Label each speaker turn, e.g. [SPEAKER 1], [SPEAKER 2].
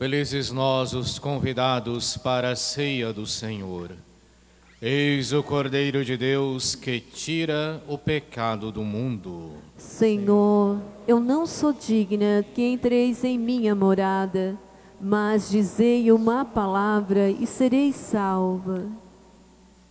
[SPEAKER 1] Felizes nós os convidados para a ceia do Senhor. Eis o Cordeiro de Deus que tira o pecado do mundo.
[SPEAKER 2] Senhor, eu não sou digna que entreis em minha morada, mas dizei uma palavra e serei salva.